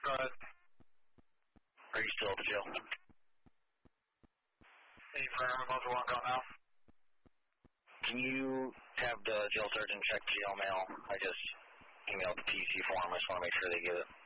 Go ahead. Are you still at the jail? Any parameter modes won't go now? Can you have the jail sergeant check jail mail? I just emailed the PC form. I just want to make sure they get it.